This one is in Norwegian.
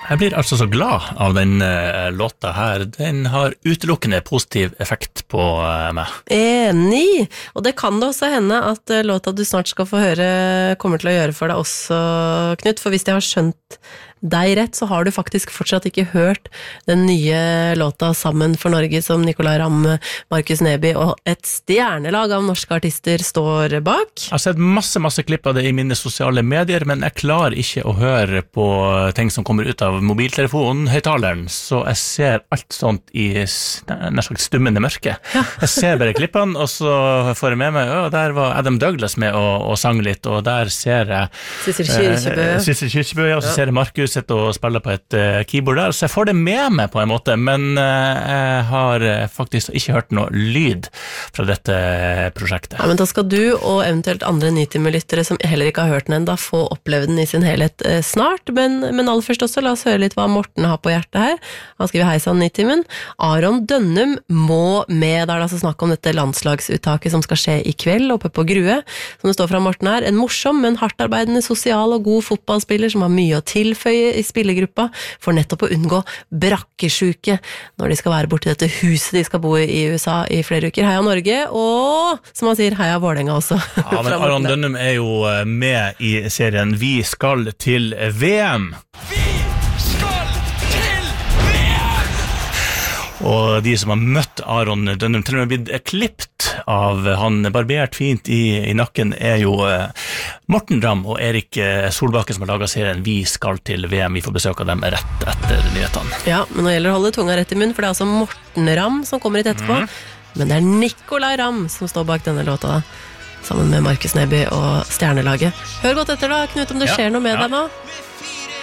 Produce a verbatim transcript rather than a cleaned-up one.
Jeg blir altså så glad av den uh, låta her. Den har utelukkende positiv effekt på uh, meg. Enig! Og det kan det også hende at uh, låta du snart skal få høre kommer til å gjøre for deg også, Knut. For hvis jeg har skjønt deg rett, så har du faktisk fortsatt ikke hørt den nye låta Sammen for Norge som Nicolai Ramm, Markus Neby og et stjernelag av norske artister står bak. Jeg har sett masse, masse klipp av det i mine sosiale medier, men jeg klarer ikke å høre på ting som kommer ut av mobiltelefonen, høyttaleren, så jeg ser alt sånt i nær sagt stummende mørke. Ja. Jeg ser bare klippene, og så får jeg med meg, å, der var Adam Douglas med og, og sang litt, og der ser jeg Sissel Kyrkjebø. Eh, Sissel Kyrkjebø, ja, og så ja. ser jeg Markus sitte og spille på et uh, keyboard der, så jeg får det med meg på en måte, men uh, jeg har faktisk ikke hørt noe lyd fra dette prosjektet. Ja, men da skal du og eventuelt andre Nitimer-lyttere som heller ikke har hørt den enda få oppleve den i sin helhet uh, snart, men, men aller først også, la oss høre litt hva Morten har på hjertet her. Han skriver hei sann Nitimen. Aron Dønnum må med, da er det altså snakk om dette landslagsuttaket som skal skje i kveld oppe på Grue, som det står fra Morten her, en morsom, men hardtarbeidende, sosial og god fotballspiller som har mye å tilføye i spillergruppa for nettopp å unngå brakkesjuke når de skal være borte i dette huset de skal bo i i U S A i flere uker. Heia Norge, og som han sier, heia Vålerenga også. Ja, men Aron Dønnum er jo med i serien Vi skal til V M. Vi skal til V M! Og de som har møtt Aron Dønnum, til og med blitt klippet av han barbert fint i, i nakken, er jo uh, Morten Ramm og Erik Solbakken som har laget serien Vi skal til V M. Vi får besøk av dem rett etter nyhetene. Ja, men nå gjelder å holde tunga rett i munn, for det er altså Morten Ramm som kommer hit etterpå, mm. men det er Nicolai Ramm som står bak denne låta da, sammen med Markus Neby og Stjernelaget. Hør godt etter da, Knut, om det skjer ja, noe med ja. deg nå.